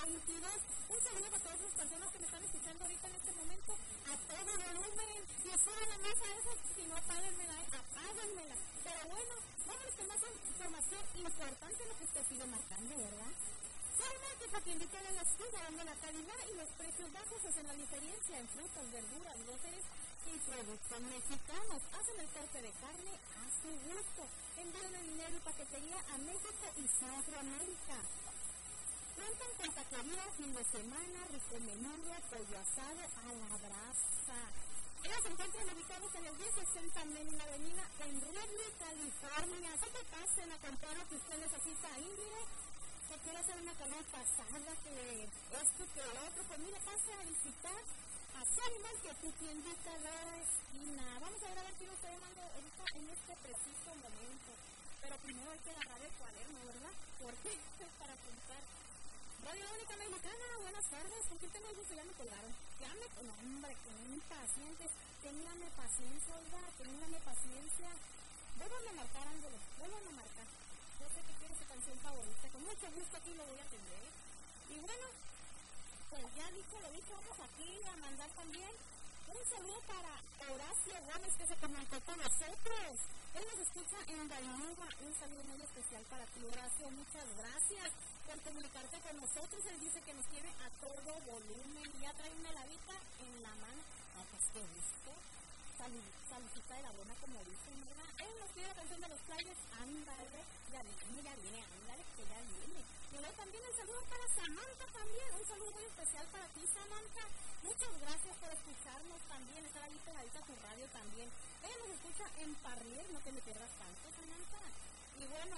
22. Un saludo para todas las personas que me están escuchando ahorita en este momento, a todo volumen, y suban la mesa esa, si no apáguenmela, apáguenmela. Pero bueno, vámonos con más información importante lo que usted sigue marcando, ¿verdad? Solamente para que indique la escuela donde la calidad y los precios bajos hacen la diferencia en frutas, verduras, groceries y productos mexicanos. Hacen el corte de carne a su gusto. Envían el dinero y paquetería a México y Centroamérica. Cuentan con taquería, fin de semana, rico menú, pollo asado a la brasa. Ellos se encuentran ubicados en el 1060 Main Avenida en Redwood, California. Así que pasen a comprar lo que usted necesita, Ingrid. Que quiere hacer una carne pasada, que esto, que lo otro, pues mire, pase a visitar a Animal, que tu tiendita de la esquina. Vamos a ver si nos está llamando ahorita en este preciso momento. Pero primero hay que agarrar el cuaderno, ¿verdad? Porque para apuntar. Radio Única Mexicana, buenas tardes. ¿Con quién tengo el gusto? Ya me colgaron. No, hombre, con impacientes. Téngame paciencia, oiga, téngame paciencia. Vuelvan a marcar, Ángeles, vuelvan a marcar. Yo sé que quiere su canción favorita. Con mucho gusto aquí lo voy a atender. Y bueno, pues ya lo dicho, vamos aquí a mandar también un saludo para Horacio Gómez, que se comunicó con nosotros. Él nos escucha en Valnueva. Un saludo muy especial para ti, Horacio. Muchas gracias por comunicarte con nosotros. Él dice que nos tiene a todo volumen. Ya trae una heladita en la mano. Ah, pues qué gusto. Saludcita de la buena, como dicen, ¿verdad? Él nos pide la canción de los players. Ándale, ya viene, ándale, que ya viene. Y luego también el saludo para Samantha también. Un saludo muy especial para ti, Samantha. Muchas gracias por escucharnos también. Estar ahí pegadita a tu radio también. Ella nos escucha en Parlier, no te me pierdas tanto, Samantha. Y bueno,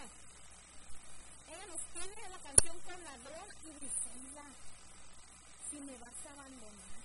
ella nos pide la canción con Ladrón y Griselda. Si me vas a abandonar.